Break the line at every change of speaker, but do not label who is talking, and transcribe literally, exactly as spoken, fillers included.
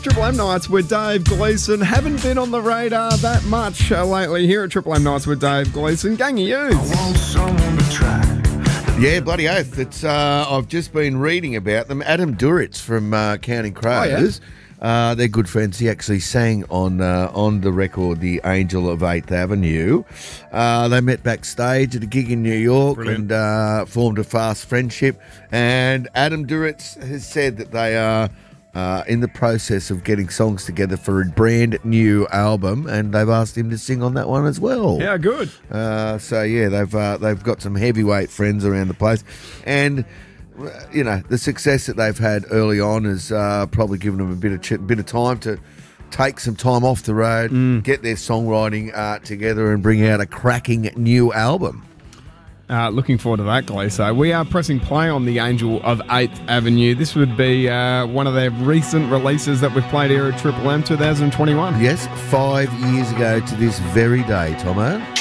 Triple M Nights with Dave Gleeson. Haven't been on the radar that much uh, lately here at Triple M Nights with Dave Gleeson. Gang of yous.
I want someone to try.
Yeah, bloody oath. It's, uh, I've just been reading about them. Adam Duritz from uh, Counting Crows. Oh, yeah? uh, they're good friends. He actually sang on uh, on the record The Angel of eighth Avenue. Uh, they met backstage at a gig in New York Brilliant. and uh, formed a fast friendship. And Adam Duritz has said that they are uh, in the process of getting songs together for a brand new album, and they've asked him to sing on that one as well.
Yeah, good.
Uh, so yeah, they've uh, they've got some heavyweight friends around the place, and you know the success that they've had early on has uh, probably given them a bit of ch- bit of time to take some time off the road, mm. get their songwriting uh, together, and bring out a cracking new album.
Uh, looking forward to that, Gleeso. We are pressing play on The Angel of eighth Avenue. This would be uh, one of their recent releases that we've played here at Triple M twenty twenty-one.
Yes, five years ago to this very day, Tomo.